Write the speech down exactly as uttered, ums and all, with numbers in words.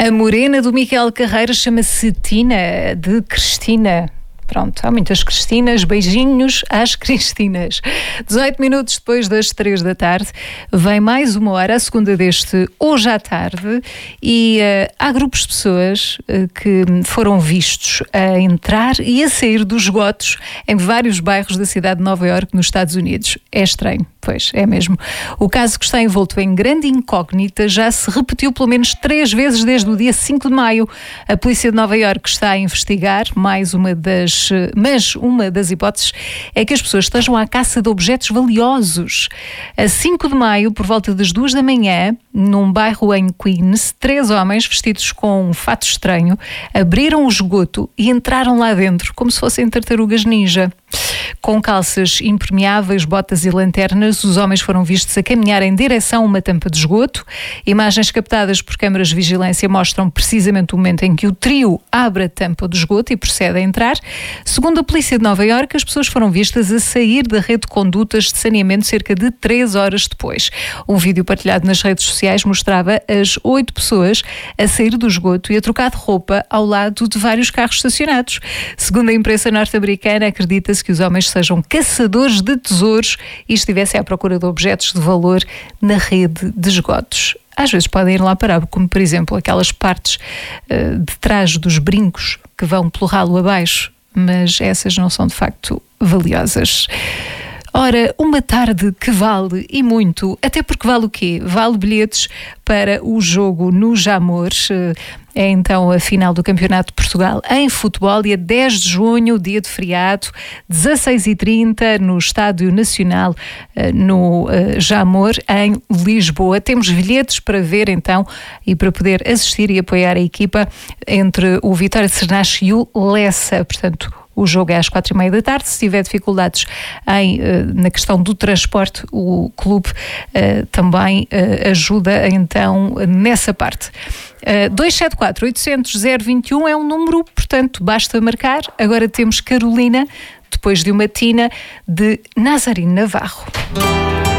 A morena do Miquel Carreira chama-se Tina, de Cristina. Pronto, há muitas Cristinas, beijinhos às Cristinas. dezoito minutos depois das três da tarde, vem mais uma hora, a segunda deste Hoje à Tarde, e uh, há grupos de pessoas uh, que foram vistos a entrar e a sair dos esgotos em vários bairros da cidade de Nova Iorque, nos Estados Unidos. É estranho, pois, é mesmo. O caso, que está envolto em grande incógnita, já se repetiu pelo menos três vezes desde o dia cinco de maio. A polícia de Nova Iorque está a investigar mais uma das Mas uma das hipóteses é que as pessoas estejam à caça de objetos valiosos. A cinco de maio, por volta das duas da manhã, num bairro em Queens, três homens vestidos com um fato estranho abriram o esgoto e entraram lá dentro, como se fossem tartarugas ninja. Com calças impermeáveis, botas e lanternas, os homens foram vistos a caminhar em direção a uma tampa de esgoto. Imagens captadas por câmaras de vigilância mostram precisamente o momento em que o trio abre a tampa do esgoto e procede a entrar. Segundo a polícia de Nova Iorque, as pessoas foram vistas a sair da rede de condutas de saneamento cerca de três horas depois. Um vídeo partilhado nas redes sociais mostrava as oito pessoas a sair do esgoto e a trocar de roupa ao lado de vários carros estacionados. Segundo a imprensa norte-americana, acredita-se que os homens sejam caçadores de tesouros e estivessem à procura de objetos de valor na rede de esgotos. Às vezes podem ir lá parar, como por exemplo aquelas partes uh, de trás dos brincos que vão pelo ralo abaixo, mas essas não são de facto valiosas. Ora, uma tarde que vale e muito, até porque vale o quê? Vale bilhetes para o jogo no Jamor. É então a final do Campeonato de Portugal em futebol, dia dez de junho, dia de feriado, dezasseis e trinta, no Estádio Nacional, no Jamor, em Lisboa. Temos bilhetes para ver então e para poder assistir e apoiar a equipa entre o Vitória de Sernache e o Lessa. Portanto, o jogo é às quatro e meia da tarde. Se tiver dificuldades em, na questão do transporte, o clube uh, também uh, ajuda então nessa parte. Uh, dois sete quatro, oito zero zero, zero dois um é um número, portanto basta marcar. Agora temos Carolina, depois de uma Tina, de Nazarino Navarro.